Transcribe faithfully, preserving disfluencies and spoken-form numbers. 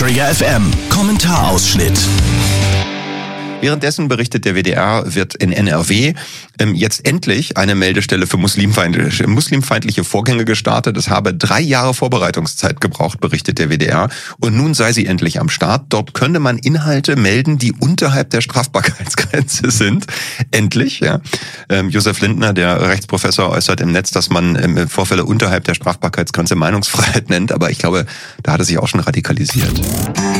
Träger F M. Kommentarausschnitt. Währenddessen berichtet der W D R, wird in N R W ähm, jetzt endlich eine Meldestelle für muslimfeindliche, muslimfeindliche Vorgänge gestartet. Es habe drei Jahre Vorbereitungszeit gebraucht, berichtet der W D R. Und nun sei sie endlich am Start. Dort könne man Inhalte melden, die unterhalb der Strafbarkeitsgrenze sind. Endlich, ja. Ähm, Josef Lindner, der Rechtsprofessor, äußert im Netz, dass man ähm, Vorfälle unterhalb der Strafbarkeitsgrenze Meinungsfreiheit nennt. Aber ich glaube, da hat er sich auch schon radikalisiert.